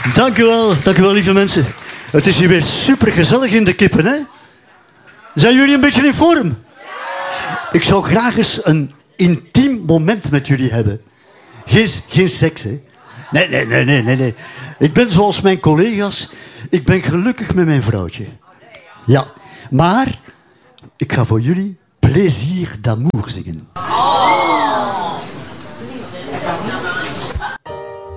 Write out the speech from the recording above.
Dank u wel, lieve mensen. Het is hier weer super gezellig in de kippen, hè? Zijn jullie een beetje in vorm? Ik zou graag eens een intiem moment met jullie hebben. Geen seks, hè? Nee. Ik ben zoals mijn collega's. Ik ben gelukkig met mijn vrouwtje. Ja, maar ik ga voor jullie Plaisir d'amour zingen.